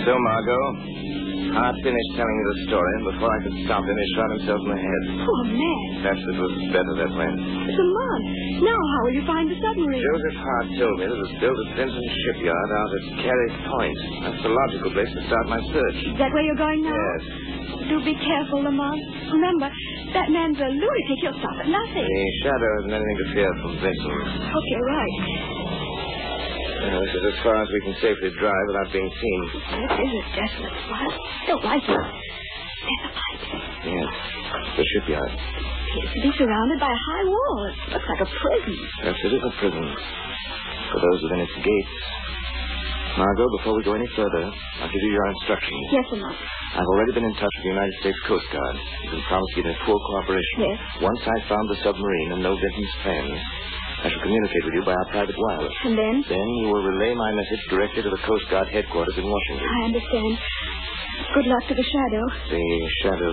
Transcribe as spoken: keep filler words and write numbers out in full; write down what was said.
So, Margot, Hart finished telling me the story, and before I could stop him, he shot himself in the head. Poor man. Perhaps it was better that way. Lamont, now how will you find the submarine? Joseph Hart told me that it was built at Benton Shipyard out at Carey Point. That's the logical place to start my search. Is that where you're going now? Yes. Do be careful, Lamont. Remember, that man's a lunatic. He'll stop at nothing. The shadow isn't anything to fear from Benton. Hope you're right. Well, this is as far as we can safely drive without being seen. This is a desolate spot. I don't like it. There's a pipe. Yes, the shipyard. Appears to be surrounded by a high wall. It looks like a prison. Perhaps it is a prison for those within its gates. Margot, before we go any further, I'll give you your instructions. Yes, Lamont. I've already been in touch with the United States Coast Guard. You can promise to give me full cooperation. Yes. Once I've found the submarine and know Benton's plans, I shall communicate with you by our private wireless. And then? Then you will relay my message directly to the Coast Guard headquarters in Washington. I understand. Good luck to the shadow. The shadow